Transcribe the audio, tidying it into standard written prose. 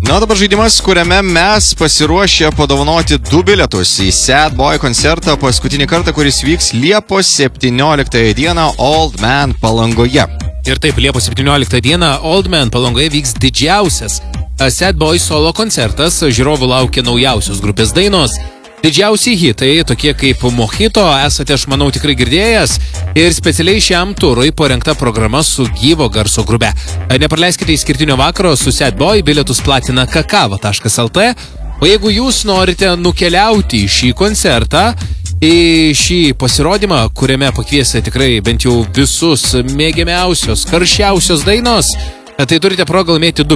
Na, dabar žaidimas, kuriame mes pasiruošę padovanoti 2 bilietus į Sad Boy koncertą paskutinį kartą, kuris vyks Liepos 17 dieną Old Man Palangoje. Ir taip, Liepos 17 dieną Old Man Palangoje vyks didžiausias Sad Boy solo koncertas, žiūrovų laukia naujausios grupės dainos. Didžiausi hitai, tokie kaip Mojito, esate, aš manau, tikrai girdėjęs, ir specialiai šiam turui parengta programa su gyvo garso grupe. Nepraleiskite išskirtinio vakaro su Sad Boy, bilietus platina kakava.lt, o jeigu jūs norite nukeliauti į šį koncertą, į šį pasirodymą, kuriame pakviesite tikrai bent jau visus mėgiamiausios, karščiausios dainos, tai turite progą laimėti 2